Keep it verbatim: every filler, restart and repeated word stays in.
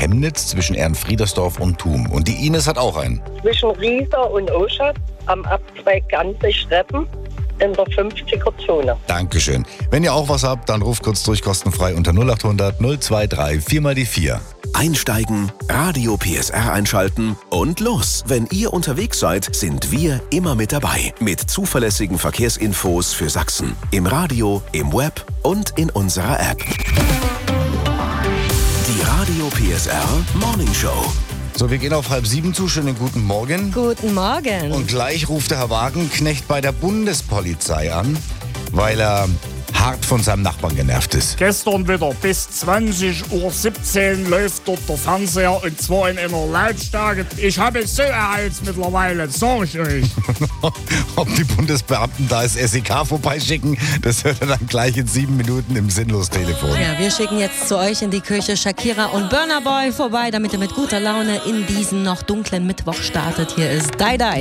Chemnitz zwischen Ehrenfriedersdorf und Thum. Und die Ines hat auch einen. Zwischen Riesa und Oschatz am Abzweig Ganze-Streppen in der fünfziger-Zone. Dankeschön. Wenn ihr auch was habt, dann ruft kurz durch, kostenfrei unter null acht hundert null zwei drei vier mal die vier. Einsteigen, Radio P S R einschalten und los. Wenn ihr unterwegs seid, sind wir immer mit dabei. Mit zuverlässigen Verkehrsinfos für Sachsen. Im Radio, im Web und in unserer App. Die Radio P S R Morning Show. So, wir gehen auf halb sieben zu. Schönen guten Morgen. Guten Morgen. Und gleich ruft der Herr Wagenknecht bei der Bundespolizei an, weil er hart von seinem Nachbarn genervt ist. Gestern wieder bis zwanzig Uhr siebzehn läuft dort der Fernseher und zwar in einer Lautstärke. Ich habe es so erheizt mittlerweile, sag ich euch. Ob die Bundesbeamten da das S E K vorbeischicken, das hört er dann gleich in sieben Minuten im Sinnlos-Telefon. Ja, wir schicken jetzt zu euch in die Küche Shakira und Burna Boy vorbei, damit ihr mit guter Laune in diesen noch dunklen Mittwoch startet. Hier ist Die Die.